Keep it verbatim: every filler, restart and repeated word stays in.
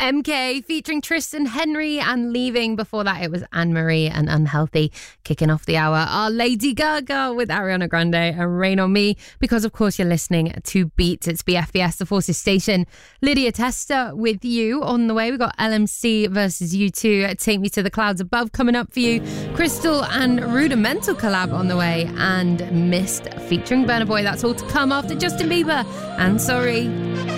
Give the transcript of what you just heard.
M K featuring Tristan Henry, and Leaving. Before that, it was Anne-Marie and Unhealthy. Kicking off the hour, our Lady Gaga with Ariana Grande and Rain on Me, because of course you're listening to Beat. It's B F B S, the Forces Station. Lydia Tester with you. On the way, we got L M C versus U two, Take Me to the Clouds Above coming up for you. Crystal and Rudimental collab on the way, and Mist featuring Burna Boy. That's all to come after Justin Bieber and Sorry.